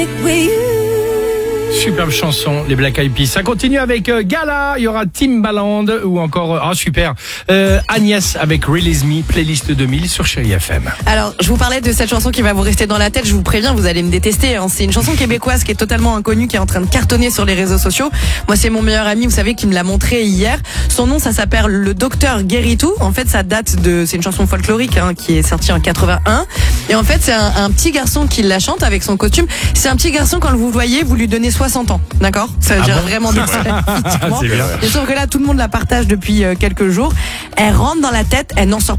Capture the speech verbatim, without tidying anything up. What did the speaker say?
Superbe chanson, les Black Eyed Peas. Ça continue avec euh, Gala, il y aura Timbaland ou encore, ah super, euh, Agnès avec Release Me, playlist deux mille sur Chérie F M. Alors, je vous parlais de cette chanson qui va vous rester dans la tête, je vous préviens, vous allez me détester. Hein. C'est une chanson québécoise qui est totalement inconnue, qui est en train de cartonner sur les réseaux sociaux. Moi, c'est mon meilleur ami, vous savez, qui me l'a montré hier. Son nom, ça s'appelle Le Docteur Guéritou. En fait, ça date de, c'est une chanson folklorique hein, qui est sortie en quatre-vingt-un. Et en fait, c'est un, un petit garçon qui la chante avec son costume. C'est un petit garçon, quand vous le voyez, vous lui donnez soixante ans. D'accord? Ça veut Ah dire bon vraiment C'est bien. Et sauf que là, tout le monde la partage depuis euh, quelques jours. Elle rentre dans la tête, elle n'en sort